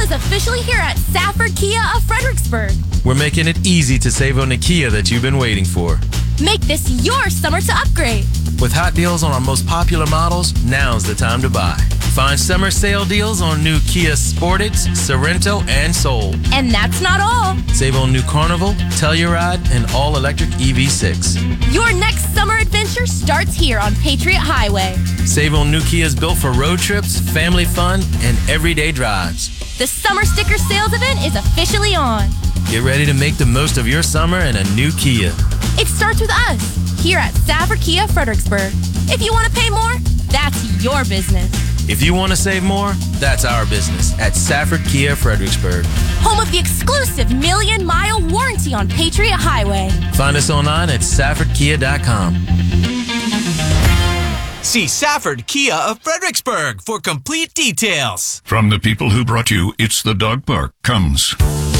is officially here at Safford Kia of Fredericksburg. We're making it easy to save on the Kia that you've been waiting for. Make this your summer to upgrade. With hot deals on our most popular models, now's the time to buy. Find summer sale deals on new Kia Sportage, Sorento, and Soul. And that's not all. Save on new Carnival, Telluride, and all-electric EV6. Your next summer adventure starts here on Patriot Highway. Save on new Kias built for road trips, family fun, and everyday drives. The Summer Sticker Sales event is officially on. Get ready to make the most of your summer in a new Kia. It starts with us, here at Safford Kia Fredericksburg. If you want to pay more, that's your business. If you want to save more, that's our business at Safford Kia Fredericksburg. Home of the exclusive 1,000,000-mile warranty on Patriot Highway. Find us online at SaffordKia.com. See Safford Kia of Fredericksburg for complete details. From the people who brought you It's the Dog Park comes